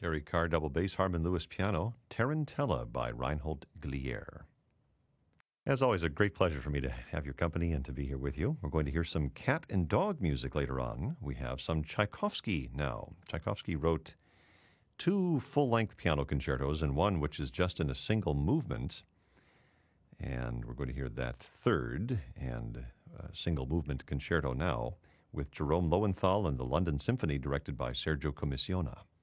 Terry Carr double bass, Harmon Lewis piano, Tarantella by Reinhold Glier. As always, a great pleasure for me to have your company and to be here with you. We're going to hear some cat and dog music later on. We have some Tchaikovsky now. Tchaikovsky wrote 2 full-length piano concertos and one which is just in a single movement. And we're going to hear that third and single movement concerto now with Jerome Lowenthal and the London Symphony directed by Sergio Commissiona.